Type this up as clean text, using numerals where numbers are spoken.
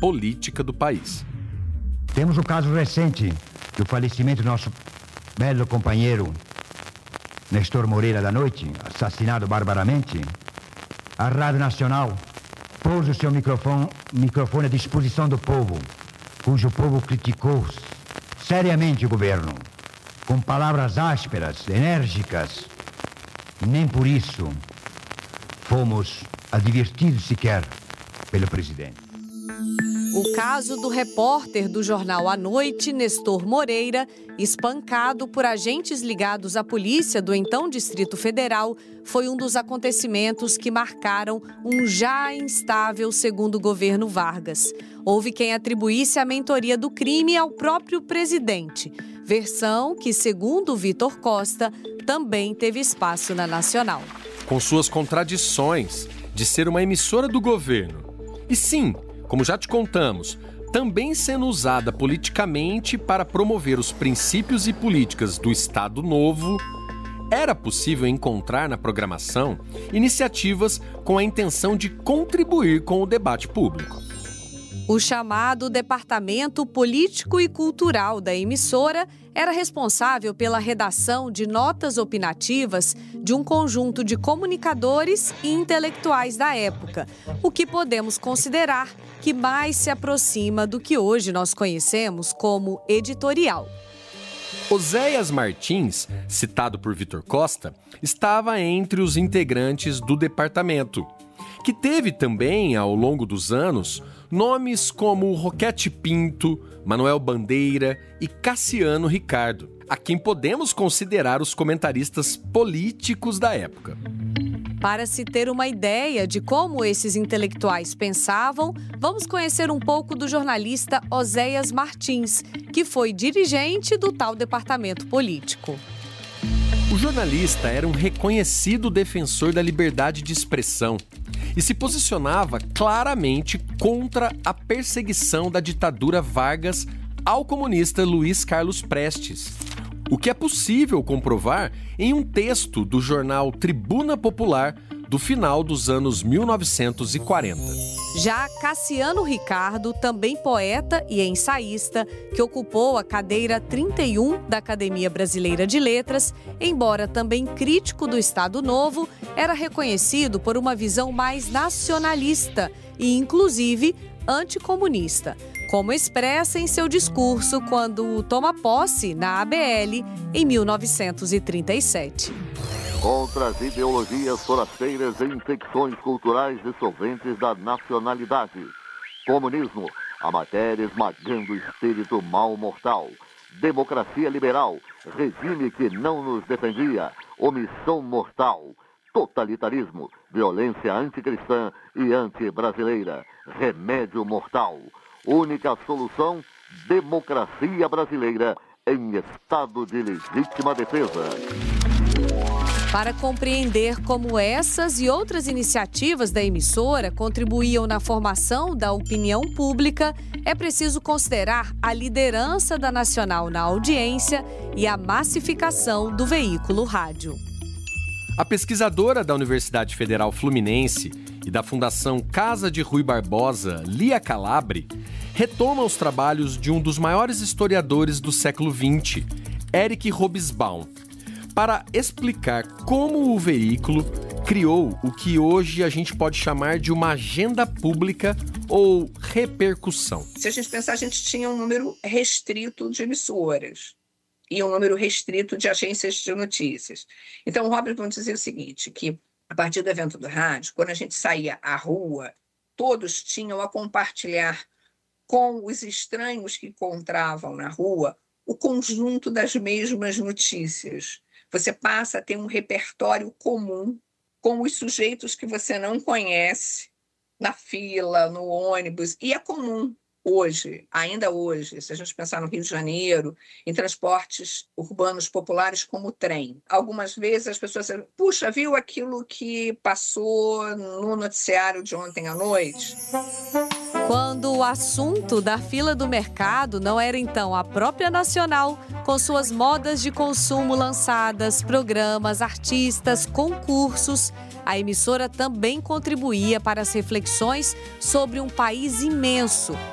política do país. Temos o caso recente do falecimento do nosso belo companheiro Nestor Moreira da Noite, assassinado barbaramente. A Rádio Nacional pôs o seu microfone à disposição do povo, cujo povo criticou seriamente o governo, com palavras ásperas, enérgicas, e nem por isso fomos advertidos sequer pelo presidente. O caso do repórter do jornal à Noite, Nestor Moreira, espancado por agentes ligados à polícia do então Distrito Federal, foi um dos acontecimentos que marcaram um já instável segundo governo Vargas. Houve quem atribuísse a mentoria do crime ao próprio presidente, versão que, segundo Vitor Costa, também teve espaço na Nacional. Com suas contradições de ser uma emissora do governo. E sim, como já te contamos, também sendo usada politicamente para promover os princípios e políticas do Estado Novo, era possível encontrar na programação iniciativas com a intenção de contribuir com o debate público. O chamado Departamento Político e Cultural da emissora era responsável pela redação de notas opinativas de um conjunto de comunicadores e intelectuais da época, o que podemos considerar que mais se aproxima do que hoje nós conhecemos como editorial. Oséias Martins, citado por Vitor Costa, estava entre os integrantes do departamento, que teve também, ao longo dos anos, nomes como Roquete Pinto, Manuel Bandeira e Cassiano Ricardo, a quem podemos considerar os comentaristas políticos da época. Para se ter uma ideia de como esses intelectuais pensavam, vamos conhecer um pouco do jornalista Oséias Martins, que foi dirigente do tal departamento político. O jornalista era um reconhecido defensor da liberdade de expressão e se posicionava claramente contra a perseguição da ditadura Vargas ao comunista Luiz Carlos Prestes, o que é possível comprovar em um texto do jornal Tribuna Popular do final dos anos 1940. Já Cassiano Ricardo, também poeta e ensaísta, que ocupou a cadeira 31 da Academia Brasileira de Letras, embora também crítico do Estado Novo, era reconhecido por uma visão mais nacionalista e, inclusive, anticomunista, como expressa em seu discurso quando toma posse na ABL em 1937. Contra as ideologias forasteiras e infecções culturais dissolventes da nacionalidade. Comunismo, a matéria esmagando o espírito mal mortal. Democracia liberal, regime que não nos defendia. Omissão mortal. Totalitarismo, violência anticristã e antibrasileira. Remédio mortal. Única solução, democracia brasileira em estado de legítima defesa. Para compreender como essas e outras iniciativas da emissora contribuíam na formação da opinião pública, é preciso considerar a liderança da Nacional na audiência e a massificação do veículo rádio. A pesquisadora da Universidade Federal Fluminense e da Fundação Casa de Rui Barbosa, Lia Calabre, retoma os trabalhos de um dos maiores historiadores do século XX, Eric Hobsbawm, para explicar como o veículo criou o que hoje a gente pode chamar de uma agenda pública ou repercussão. Se a gente pensar, a gente tinha um número restrito de emissoras e um número restrito de agências de notícias. Então, o Robert vai dizer o seguinte, que a partir do evento do rádio, quando a gente saía à rua, todos tinham a compartilhar com os estranhos que encontravam na rua o conjunto das mesmas notícias. Você passa a ter um repertório comum com os sujeitos que você não conhece na fila, no ônibus. E é comum hoje, ainda hoje, se a gente pensar no Rio de Janeiro, em transportes urbanos populares como o trem. Algumas vezes as pessoas dizem, puxa, viu aquilo que passou no noticiário de ontem à noite? Quando o assunto da fila do mercado não era então a própria Nacional, com suas modas de consumo lançadas, programas, artistas, concursos, a emissora também contribuía para as reflexões sobre um país imenso